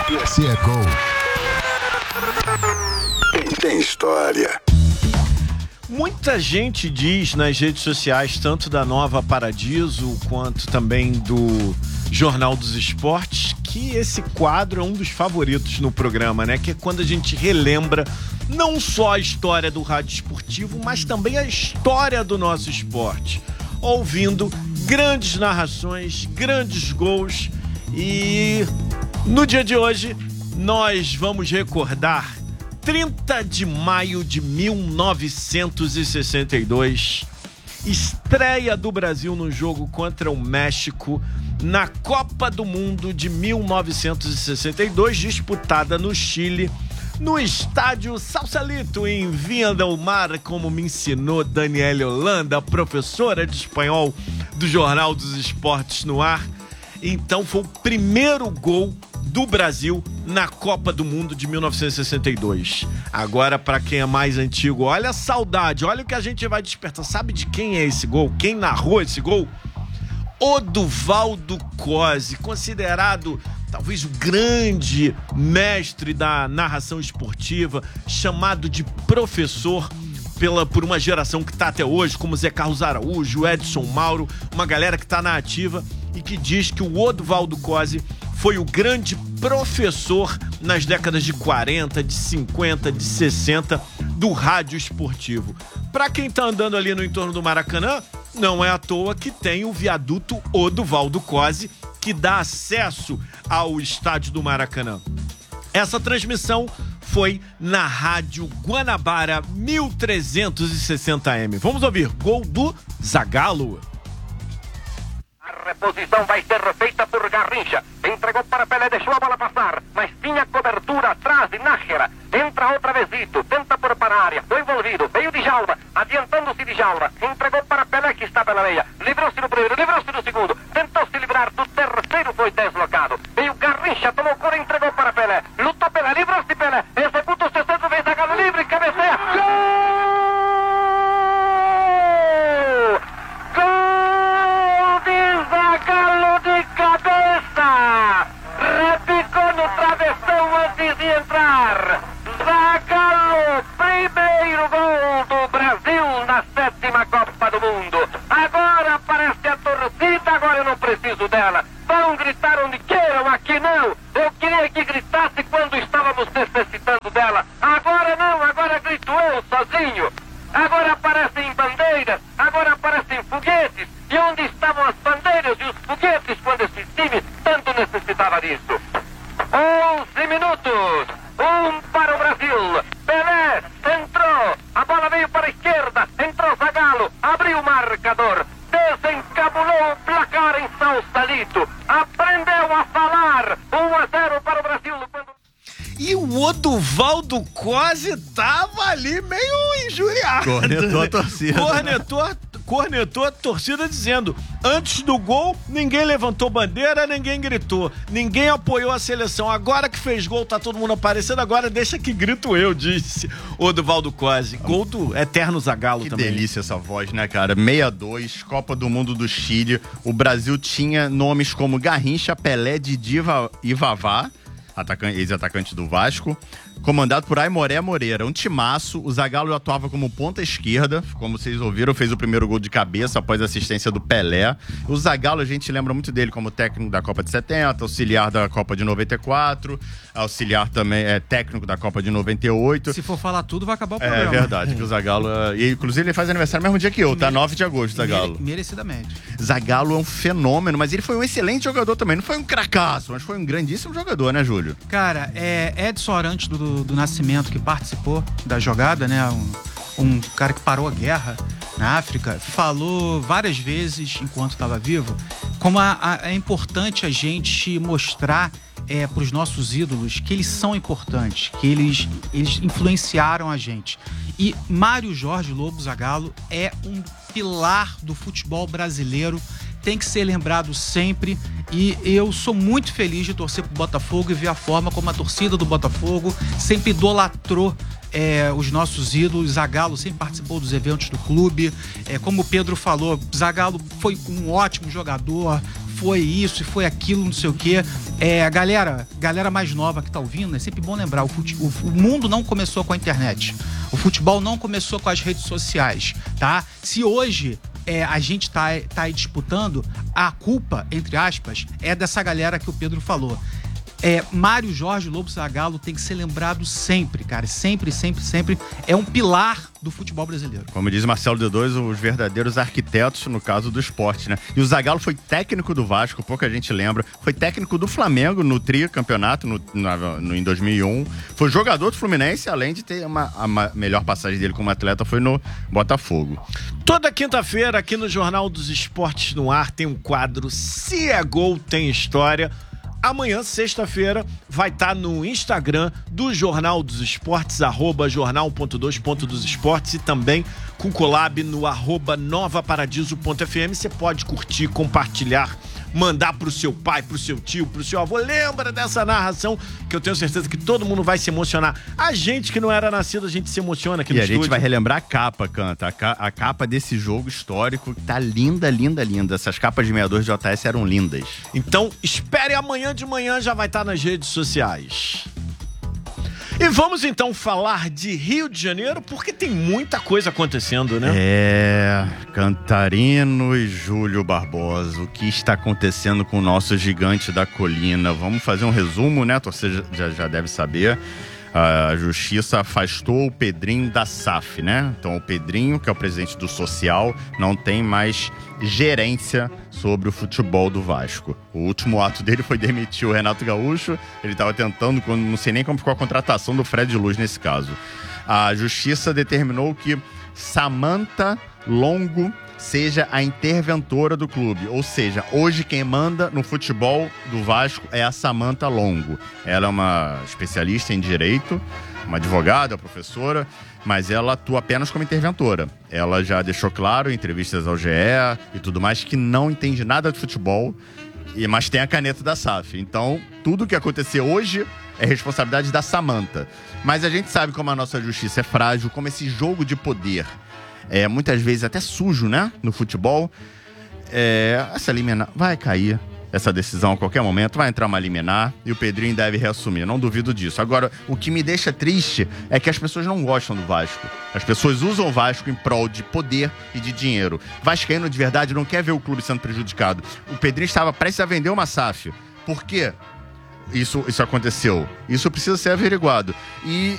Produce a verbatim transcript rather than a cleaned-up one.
Esse é Gol. Tem história. Muita gente diz nas redes sociais, tanto da Nova Paradiso quanto também do Jornal dos Esportes, que esse quadro é um dos favoritos no programa, né? Que é quando a gente relembra não só a história do rádio esportivo, mas também a história do nosso esporte. Ouvindo grandes narrações, grandes gols. E no dia de hoje nós vamos recordar trinta de maio de mil novecentos e sessenta e dois, estreia do Brasil no jogo contra o México na Copa do Mundo de mil novecentos e sessenta e dois, disputada no Chile, no estádio Sausalito, em Viña del Mar, como me ensinou Daniela Holanda, professora de espanhol do Jornal dos Esportes no ar. Então foi o primeiro gol do Brasil na Copa do Mundo de mil novecentos e sessenta e dois. Agora, para quem é mais antigo, olha a saudade, olha o que a gente vai despertar. Sabe de quem é esse gol? Quem narrou esse gol? Oduvaldo Cosi, considerado talvez o grande mestre da narração esportiva, chamado de professor pela, por uma geração que está até hoje, como Zé Carlos Araújo, Edson Mauro, uma galera que está na ativa e que diz que o Oduvaldo Cosi foi o grande professor nas décadas de quarenta, de cinquenta, de sessenta do rádio esportivo. Para quem tá andando ali no entorno do Maracanã, não é à toa que tem o viaduto Oduvaldo Cosi, que dá acesso ao estádio do Maracanã. Essa transmissão foi na Rádio Guanabara mil trezentos e sessenta A M. Vamos ouvir gol do Zagallo. A reposição vai ser feita por Garrincha. Entregou para Pelé, deixou a bola passar, mas tinha cobertura atrás de Nájera. Entra outra vez Zito, tenta por para a área, foi envolvido, veio de Djalma, adiantando-se de Djalma. Entregou para Pelé, que está pela meia. Livrou-se no primeiro, livrou-se no segundo. Tentou se livrar do terceiro, foi deslocado. Veio Garrincha, tomou cura, entregou para Pelé. Lutou Pelé, livrou-se de Pelé. Executa o sessenta, vem Zagallo livre, cabeceia. Gol! Zagallo de cabeça, repicou no travessão antes de entrar. Zagallo, primeiro gol do Brasil na sétima Copa do Mundo. Agora aparece a torcida, agora eu não preciso dela. Vão gritar onde queiram, aqui não. Eu queria que gritasse quando estávamos necessitando dela. Agora não, agora grito eu sozinho. Agora aparecem bandeiras, agora aparecem foguetes. E onde estavam as bandeiras e os foguetes quando esse time tanto necessitava disso? onze minutos, um para o Brasil. Pelé entrou, a bola veio para a esquerda, entrou Zagallo, abriu o marcador, desencabulou o placar em Sausalito, aprendeu a falar. um a zero para o Brasil. E o Oduvaldo Cosi tava ali meio injuriado. Cornetou a torcida. Cornetou, cornetou a torcida dizendo: antes do gol, ninguém levantou bandeira, ninguém gritou, ninguém apoiou a seleção. Agora que fez gol, tá todo mundo aparecendo, agora deixa que grito eu, disse Oduvaldo Cosi. Gol do eterno Zagallo que também. Que delícia essa voz, né, cara? sessenta e dois, Copa do Mundo do Chile. O Brasil tinha nomes como Garrincha, Pelé, Didi e Vavá, ex-atacante do Vasco, comandado por Aimoré Moreira. Um timaço. O Zagallo atuava como ponta esquerda, como vocês ouviram, fez o primeiro gol de cabeça após a assistência do Pelé. O Zagallo, a gente lembra muito dele como técnico da Copa de setenta, auxiliar da Copa de noventa e quatro, auxiliar também, é técnico da Copa de noventa e oito. Se for falar tudo, vai acabar o programa. É verdade, que o Zagallo... E, inclusive, ele faz aniversário no mesmo dia que eu, tá? nove de agosto, Zagallo. Mere, merecidamente. Zagallo é um fenômeno, mas ele foi um excelente jogador também. Não foi um cracaço, mas foi um grandíssimo jogador, né, Júlio? Cara, é Edson Arantes do, do, do Nascimento, que participou da jogada, né? Um, um cara que parou a guerra na África, falou várias vezes, enquanto estava vivo, como a, a, é importante a gente mostrar é, para os nossos ídolos que eles são importantes, que eles, eles influenciaram a gente. E Mário Jorge Lobo Zagallo é um pilar do futebol brasileiro, tem que ser lembrado sempre, e eu sou muito feliz de torcer pro Botafogo e ver a forma como a torcida do Botafogo sempre idolatrou é, os nossos ídolos. Zagallo sempre participou dos eventos do clube, é, como o Pedro falou, Zagallo foi um ótimo jogador, foi isso, e foi aquilo, não sei o quê. É, a galera, galera mais nova que tá ouvindo, é sempre bom lembrar, o, fute, o, o mundo não começou com a internet. O futebol não começou com as redes sociais, tá? Se hoje é, a gente tá, tá aí disputando, a culpa, entre aspas, é dessa galera que o Pedro falou. É, Mário Jorge Lobo Zagallo tem que ser lembrado sempre, cara. Sempre, sempre, sempre. É um pilar do futebol brasileiro. Como diz Marcelo D dois, os verdadeiros arquitetos, no caso do esporte, né? E o Zagallo foi técnico do Vasco, pouca gente lembra. Foi técnico do Flamengo no tricampeonato no, no, no, em dois mil e um. Foi jogador do Fluminense, além de ter uma, a melhor passagem dele como atleta foi no Botafogo. Toda quinta-feira, aqui no Jornal dos Esportes no Ar, tem um quadro Se é Gol, Tem História. Amanhã, sexta-feira, vai estar no Instagram do Jornal dos Esportes, arroba jornal ponto dois ponto dos esportes, e também com collab no arroba nova paradiso ponto f m. Você pode curtir, compartilhar, mandar pro seu pai, pro seu tio, pro seu avô. Lembra dessa narração que eu tenho certeza que todo mundo vai se emocionar. A gente que não era nascido, a gente se emociona aqui e no estúdio. E a estúdio. gente vai relembrar a capa, Canta. A, ca a capa desse jogo histórico que tá linda, linda, linda. Essas capas de sessenta e dois de J S eram lindas. Então, espere amanhã de manhã, já vai estar nas redes sociais. E vamos então falar de Rio de Janeiro, porque tem muita coisa acontecendo, né? É, Cantarino e Júlio Barbosa, o que está acontecendo com o nosso gigante da colina? Vamos fazer um resumo, né? A torcida já, já deve saber. A Justiça afastou o Pedrinho da S A F, né? Então o Pedrinho, que é o presidente do Social, não tem mais gerência sobre o futebol do Vasco. O último ato dele foi demitir o Renato Gaúcho. Ele estava tentando, não sei nem como ficou a contratação do Fred Luz nesse caso. A Justiça determinou que Samantha Longo seja a interventora do clube. Ou seja, hoje quem manda no futebol do Vasco é a Samantha Longo. Ela é uma especialista em direito, uma advogada, professora, mas ela atua apenas como interventora. Ela já deixou claro em entrevistas ao G E e tudo mais que não entende nada de futebol, mas tem a caneta da S A F. Então, tudo que acontecer hoje é responsabilidade da Samantha. Mas a gente sabe como a nossa justiça é frágil, como esse jogo de poder é muitas vezes até sujo, né? No futebol. É, essa liminar vai cair. Essa decisão a qualquer momento, vai entrar uma liminar e o Pedrinho deve reassumir, não duvido disso. Agora, o que me deixa triste é que as pessoas não gostam do Vasco. As pessoas usam o Vasco em prol de poder e de dinheiro. Vascaíno de verdade não quer ver o clube sendo prejudicado. O Pedrinho estava prestes a vender uma S A F. Por quê? Isso, isso aconteceu. Isso precisa ser averiguado. E